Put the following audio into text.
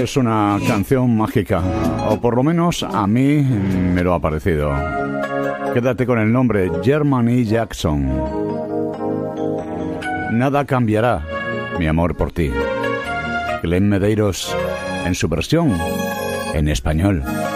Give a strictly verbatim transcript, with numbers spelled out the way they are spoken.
es una canción mágica, o por lo menos a mí me lo ha parecido. Quédate con el nombre, Jermaine Jackson. Nada cambiará, mi amor por ti. Glenn Medeiros en su versión en español.